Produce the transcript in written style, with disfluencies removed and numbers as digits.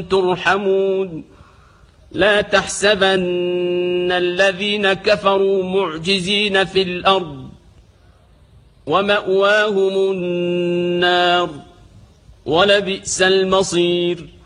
ترحمون لا تحسبن الذين كفروا معجزين في الأرض ومأواهم النار ولبئس المصير